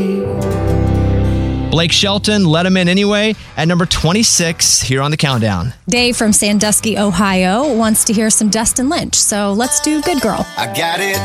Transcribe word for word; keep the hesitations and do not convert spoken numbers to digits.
Blake Shelton, Let Him In Anyway, at number twenty-six here on the countdown. Dave from Sandusky, Ohio, wants to hear some Dustin Lynch. So let's do Good Girl. I got it.